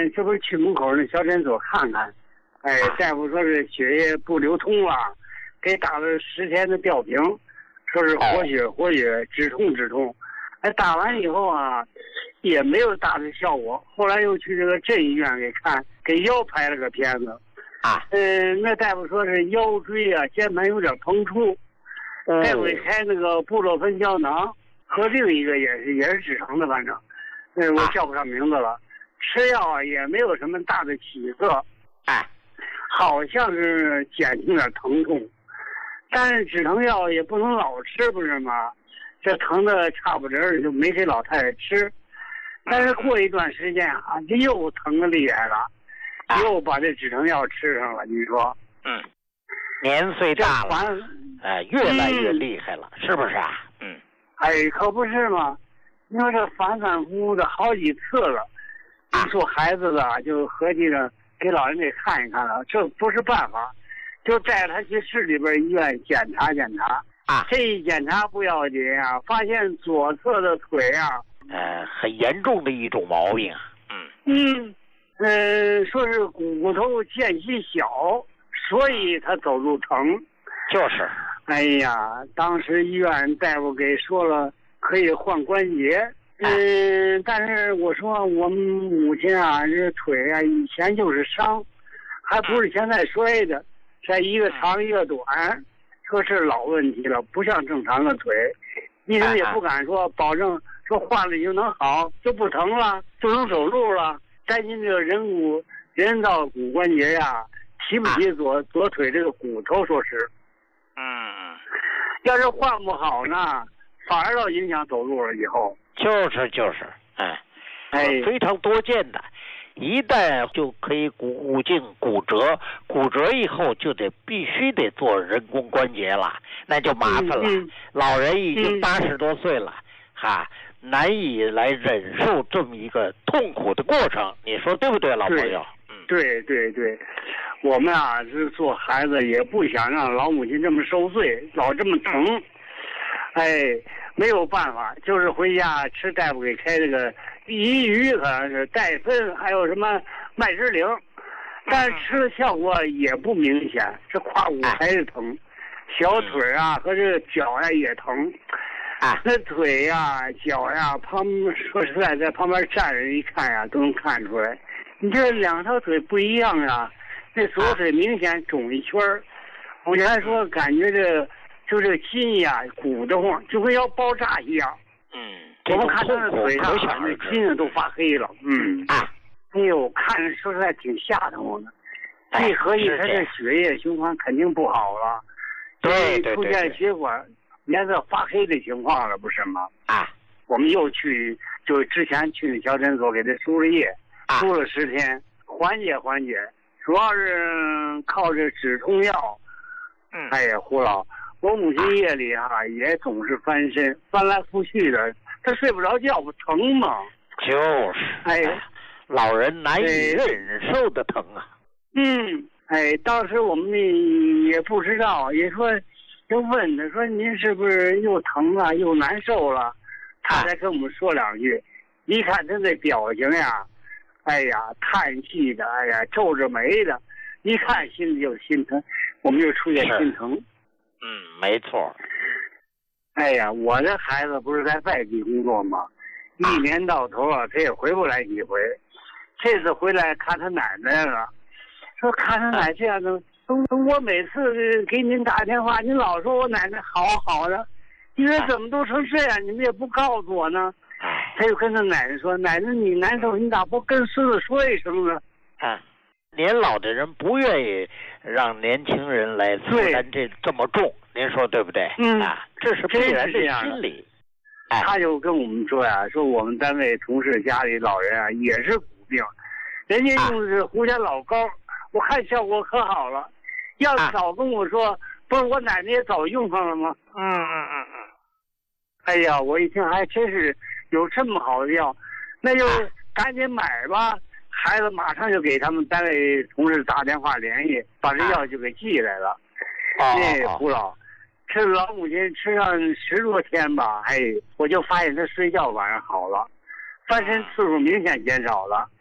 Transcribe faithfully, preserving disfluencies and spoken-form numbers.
这不是去门口那小诊所看看，哎，大夫说是血液不流通了，给打了十天的吊瓶，说是活血活血，止痛止痛。哎，打完以后啊，也没有大的效果。后来又去这个镇医院给看，给腰拍了个片子。 啊， 嗯，那大夫说是腰椎啊肩盘有点膨出，大夫给开那个布洛芬胶囊和另一个也是也是止疼的，反正，嗯，我叫不上名字了。吃药啊也没有什么大的起色， 哎， 好像是减轻点疼痛，但是止疼药也不能老吃，不是吗？这疼的差不多就没给老太太吃，但是过一段时间啊，这又疼的厉害了。又把这止疼药吃上了，你说？ 嗯，年岁大了，哎、呃，越来越厉害了，嗯、是不是啊？嗯， 哎，可不是嘛！你说这反反复复的好几次了，你说孩子的就合计着给老人家看一看了，这不是办法，就带他去市里边医院检查检查。 啊， 这一检查不要紧啊，发现左侧的腿啊， 呃，很严重的一种毛病啊。嗯嗯。嗯，说是骨头间隙小，所以他走路疼。 就是。 哎呀，当时医院大夫给说了可以换关节。嗯，但是我说我们母亲啊，这腿啊以前就是伤，还不是现在摔的，这一个长一个短，说是老问题了，不像正常的腿。医生也不敢说保证说换了就能好，就不疼了，就能走路了。担心这个人骨人造骨关节呀、啊，提不起左、啊、左腿这个骨头，说是， 嗯， 要是换不好呢，反而要影响走路了。以后就是就是，哎， 哎， 非常多见的，一旦就可以骨骨颈骨折，骨折以后就得必须得做人工关节了，那就麻烦了。 嗯嗯、 老人已经八十多岁了，哈、嗯。难以来忍受这么一个痛苦的过程，你说对不对，老朋友？ 嗯，对对对，我们啊是做孩子，也不想让老母亲这么受罪，老这么疼。哎，没有办法，就是回家吃大夫给开这个益鱼，可能是戴森，还有什么麦芝灵，但是吃的效果也不明显，这胯骨还是疼，小腿啊和这个脚呀、啊、也疼。 啊， 那腿呀、啊、脚呀、啊，旁说实在，在旁边站着一看呀、啊，都能看出来。你这两条腿不一样呀，那左腿明显肿一圈儿。我原来说感觉这就这筋呀鼓得慌，就跟要爆炸一样。 嗯， 我们看他的腿上那筋都发黑了。嗯啊， 哎呦，看着说实在挺吓得我的。一合计他这血液循环肯定不好了， 对对对， 出现血管颜色发黑的情况了，不是吗？ 啊， 我们又去，就之前去那小诊所给他输了液， 啊、 输了十天，缓解缓解，主要是靠这止痛药。 嗯， 哎呀，胡老，我母亲夜里啊也总是翻身，翻来覆去的，她睡不着觉，不疼吗？ 就是， 哎， 老人难以忍受的疼啊。 嗯，哎，当时我们也不知道，也说。就问他说：“您是不是又疼了又难受了？”他才跟我们说两句。一看他那表情呀，哎呀，叹气的，哎呀，皱着眉的，一看心里就心疼，我们就出现心疼。 嗯，没错。 哎呀，我这孩子不是在外地工作吗？一年到头啊，他也回不来几回。这次回来看他奶奶了，说看他奶这样的。我每次给您打电话，您老说我奶奶好好的，你说怎么都成这样，你们也不告诉我呢？他就跟他奶奶说：“奶奶，你难受，你咋不跟孙子说一声呢？” 啊，年老的人不愿意让年轻人来负担这这么重，您说对不对？ 嗯， 啊，这是必然的心理。 哎，他就跟我们说呀，说我们单位同事家里老人啊也是骨病，人家用的是胡椒老膏，我看效果可好了。要早跟我说，啊、不是我奶奶也早用上了吗？ 嗯嗯嗯嗯。 哎呀，我一听还真是有这么好的药，那就赶紧买吧。孩子马上就给他们单位同事打电话联系，把这药就给寄来了。那胡老，这老母亲吃上十多天吧，哎，我就发现她睡觉晚上好了，翻身次数明显减少了。